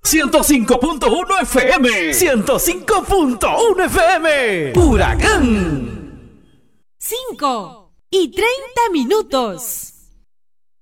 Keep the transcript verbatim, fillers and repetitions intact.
ciento cinco punto uno F M. ciento cinco punto uno F M. Huracán. cinco y treinta minutos.